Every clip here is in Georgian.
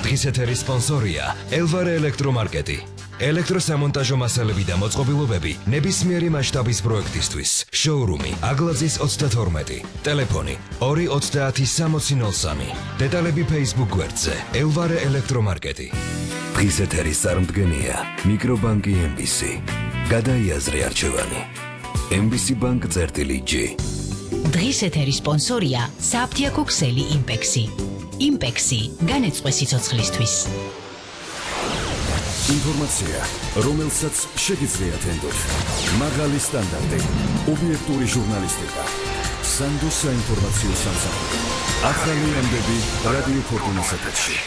დღის ეთერის სპონსორია ელვარე ელექტრომარკეტი. ელექტროსამონტაჟო მასალები და მოწყობილობები ნებისმიერი მასშტაბის პროექტისთვის. შოურუმი აგლაძის 32. ტელეფონი 2306003. დეტალები Facebook გვერდზე ელვარე ელექტრომარკეტი. დღის ეთერის წარმდგენია მიკრობანკი MBC. გადაიაზრე არჩევანი. MBC Bank წერტილი-G. დღის ეთერის სპონსორია საფთიაქო ქსელი იმპექსი. იმპექსი განეწყვე სიცოცხლისთვის. ინფორმაცია, რომელსაც შეგიძლიათ ენდოთ. მაღალი სტანდარტი, ობიექტური ჟურნალისტიკა. სანდო საინფორმაციო სამსახური. ახალი ამბები რადიო ფორტუნას ეთერში.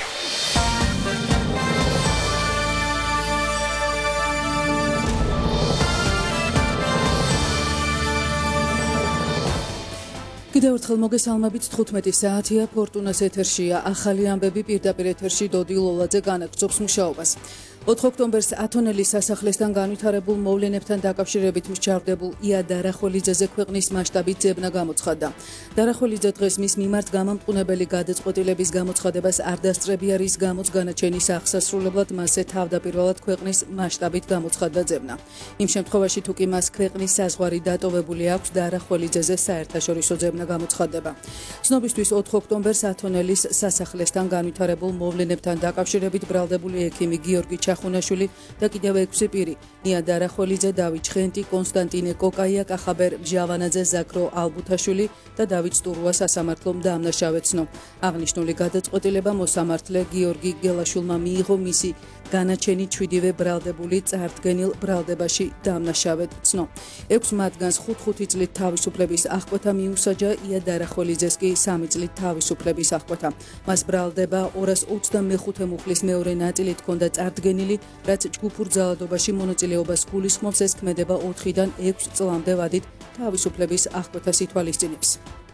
კიდევ ერთხელ მოგესალმებით 15 საათია ფორტუნას ეთერშია ახალი ამბები პირდაპირ ეთერში დოდი ლოლაძე განაგრძობს მუშაობას. 4 ოქტომბერს ათონელის სასახლესთან განვითარებულ მოვლენებთან დაკავშირებით მსჯავრდებულ ია დარახველიძეზე ქვეყნის მასშტაბით ძებნა გამოცხადდა. დარახველიძე დღეს მის მიმართ გამამტყუნებელი გადაწყვეტილების გამოცხადებას არ დასწრებია, რის გამოც განაჩენის აღსასრულებლად მასზე თავდაპირველად ქვეყნის მასშტაბით გამოცხადდა ძებნა. იმ შემთხვევაში თუ კი მას ქვეყნის საზღვარი დატოვებული აქვს, დარახველიძეზე საერთაშორისო ძებნა გამოცხადდება. ცნობისთვის 4 ოქტომბერს ათონელის სასახლესთან განვითარებულ მოვლენებთან დაკავშირებით ბრალდებული ექიმი გიორგი ჩახუნაშვილი და კიდევ 6 პირი: ია დარახველიძე, დავით ჩხენტი, კონსტანტინე კოკაია, კახაბერ ჟავანაძე, ზაქრო ალბუთაშვილი და დავით სტურუა სასამართლომ დაამნაშავეცნო. აღნიშნული გადაწყვეტილება მოსამართლე გიორგი გელაშვილმა მიიღო მისი განაჩენი 7-ვე ბრალდებული წარდგენილ ბრალდებაში დაამნაშავეცნო. 6 მათგანს 5 წლით თავისუფლების აღკვეთა მიუსაჯა, ია დარახველიძეს კი 3 წლით თავისუფლების აღკვეთა. მას ბრალდება 225 მუხლის მეორე ნაწილი ჰქონდა წარდგენილი, რაც ჯგუფურ ძალადობაში მონაწილეობას გულისხმობს. ეს ქმედება 4-დან 6 წლამდე ვადით თავისუფლების აღკვეთას ითვალისწინებს.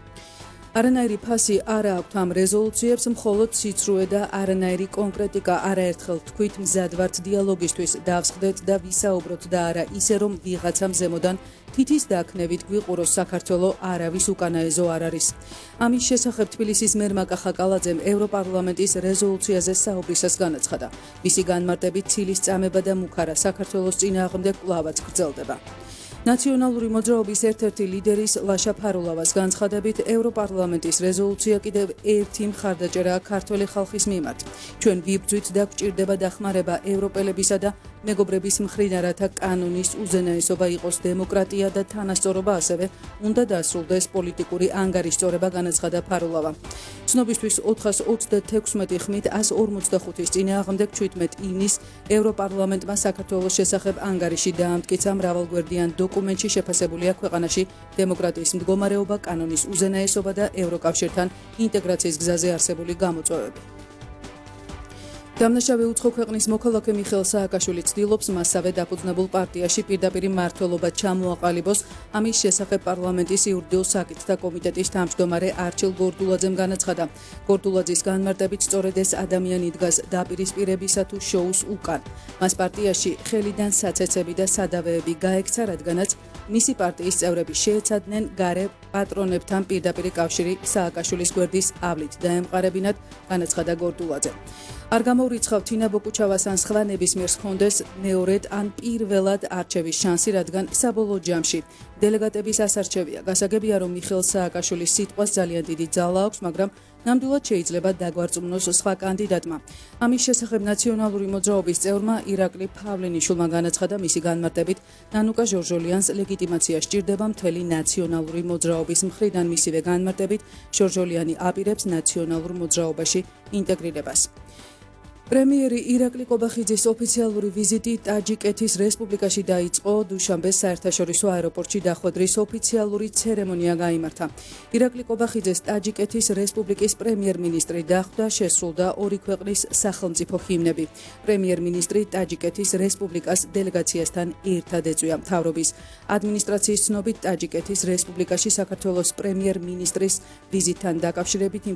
არანაირი ფასი არ აქვთ ამ რეზოლუციებს, მხოლოდ სიცრუე და არანაირი კონკრეტიკა. არაერთხელ თქვით, მზად ვართ დიალოგისთვის, დავსხდეთ და ვისაუბროთ და არა ისე, რომ ვიღაცამ ზემოდან თითის დაქმნებით გვიყუროს. საქართველო არავის უკანაეზო არ არის. ამის შესახებ თბილისის მერმა კახაკალაძემ ევროპარლამენტის რეზოლუციაზე საუბრისას განაცხადა. მისი განმარტებით ცილის წამება და მუქარა საქართველოს წინააღმდეგ კვლავაც გრძელდება. ნაციონალური მოძრაობის ერთ-ერთი ლიდერის ლაშა ფარულავას განცხადებით, ევროპარლამენტის რეზოლუცია კიდევ ერთი მხარდაჭერაა ქართველი ხალხის მიმართ. ჩვენ ვიბრძვით და გვჭირდება დახმარება ევროპელებისა და მეგობრების მხრიდან, რათა კანონის უზენაესობა იყოს დემოკრატია და თანასწორობა, ასევე უნდა დასრულდეს პოლიტიკური ანგარიშწორება, განაცხადა ფარულავა. ცნობისთვის 436 ხმით 145-ის წინააღმდეგ 17 ივნის ევროპარლამენტმა საქართველოს შესახებ ანგარიში დაამტკიცა. მრავალგვერდიან დოკუმენტში შეფასებულია ქვეყანაში დემოკრატიის მდგომარეობა, კანონის უზენაესობა და ევროკავშირთან ინტეგრაციის გზაზე არსებული გამოწვევები. დამნაშავე უცხო ქვეყნის მოქალაქე მიხეილ სააკაშვილი ცდილობს მასავე დაფუძნებულ პარტიაში პირდაპირ მმართველობა ჩამოაყალიბოს. ამის შესახებ პარლამენტის იურიდიულ საკითხთა კომიტეტის თავმჯდომარე არჩილ გორდულაძემ განაცხადა. გორდულაძის განმარტებით, სწორედ ეს ადამიანი დგას დაპირისპირებისა თუ შოუს უკან. მას პარტიაში ხელიდან საცეცები და სადავეები გაექცა, რადგანაც მისი პარტიის წევრები შეეცადნენ გარე პატრონებთან პირდაპირ კავშირი სააკაშვილის გვერდის ავლით დაემყარებინათ, განაცხადა გორდულაძე. არ გამოვრიცხავ თინა ბოკუჩავას ან სხვა ნებისმიერს ჰქონდეს მეორედ ან პირველად არჩევის შანსი, რადგან საბოლოო ჯამში დელეგატების ასარჩევია. გასაგებია, რომ მიხეილ სააკაშვილის სიტყვას ძალიან დიდი ძალა აქვს, მაგრამ ნამდვილად შეიძლება დაგვარწმუნოს სხვა კანდიდატმა. ამის შესახებ ნაციონალური მოძრაობის წევრმა ირაკლი ფავლენიშვილმა განაცხადა. მისი განმარტებით, ნანუკა ჟორჟოლიანს ლეგიტიმაცია სჭირდება მთელი ნაციონალური მოძრაობის მხრიდან. მისივე განმარტებით, ჟორჟოლიანი აპირებს ნაციონალურ მოძრაობაში ინტეგრირებას. პრემიერი ირაკლი კობახიძის ოფიციალური ვიზიტი ტაჯიკეთის რესპუბლიკაში დაიწყო. დუშანბეს საერთაშორისო აეროპორტში დახვედრის ოფიციალური ცერემონია გაიმართა. ირაკლი კობახიძეს ტაჯიკეთის რესპუბლიკის პრემიერ-მინისტრი დახვდა, შესრულდა ორი ქვეყნის სახელმწიფო ჰიმნები. პრემიერ-მინისტრი ტაჯიკეთის რესპუბლიკას დელეგაციასთან ერთად ეწვია. მთავრობის ადმინისტრაციის ცნობით, ტაჯიკეთის რესპუბლიკაში საქართველოს პრემიერ-მინისტრის ვიზიტთან დაკავშირებით